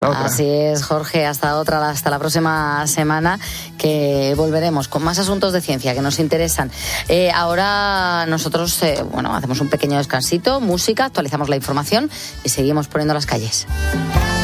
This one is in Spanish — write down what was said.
hasta otra. Así es, Jorge, hasta la próxima semana, que volveremos con más asuntos de ciencia que nos interesan. Ahora nosotros, hacemos un pequeño descansito, música, actualizamos la información y seguimos poniendo las calles.